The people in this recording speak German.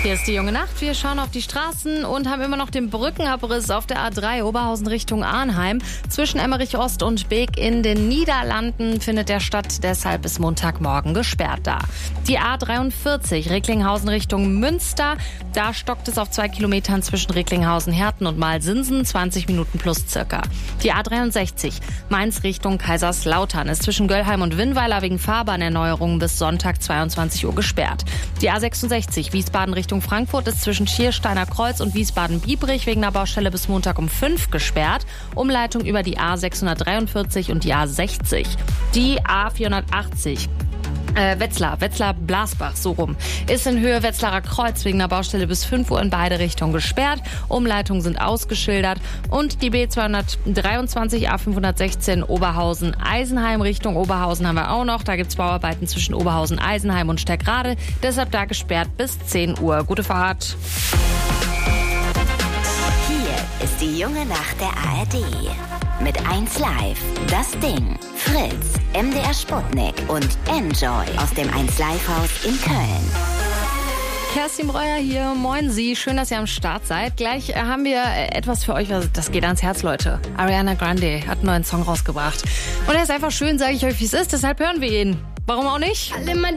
Hier ist die junge Nacht. Wir schauen auf die Straßen und haben immer noch den Brückenabriss auf der A3 Oberhausen Richtung Arnheim. Zwischen Emmerich-Ost und Beek in den Niederlanden findet der statt, deshalb ist Montagmorgen gesperrt da. Die A43 Recklinghausen Richtung Münster. Da stockt es auf 2 Kilometern zwischen Recklinghausen, Herten und Malsinsen, 20 Minuten plus circa. Die A63 Mainz Richtung Kaiserslautern ist zwischen Göllheim und Winnweiler wegen Fahrbahnerneuerungen bis Sonntag 22 Uhr gesperrt. Die A66 Wiesbaden Richtung Frankfurt ist zwischen Schiersteiner Kreuz und Wiesbaden-Biebrich wegen einer Baustelle bis Montag um 5 gesperrt. Umleitung über die A643 und die A60. Die A480 Wetzlar-Blasbach, so rum, ist in Höhe Wetzlarer Kreuz wegen einer Baustelle bis 5 Uhr in beide Richtungen gesperrt. Umleitungen sind ausgeschildert. Und die B223 A516 Oberhausen-Eisenheim Richtung Oberhausen haben wir auch noch. Da gibt es Bauarbeiten zwischen Oberhausen-Eisenheim und Steckrade. Deshalb da gesperrt bis 10 Uhr. Gute Fahrt. Hier ist die junge Nacht der ARD. Mit 1 Live, das Ding, Fritz, MDR Sputnik und Enjoy aus dem 1 Live Haus in Köln. Kerstin Breuer hier, moin Sie, schön, dass ihr am Start seid. Gleich haben wir etwas für euch, das geht ans Herz, Leute. Ariana Grande hat einen neuen Song rausgebracht. Und er ist einfach schön, sage ich euch, wie es ist, deshalb hören wir ihn. Warum auch nicht?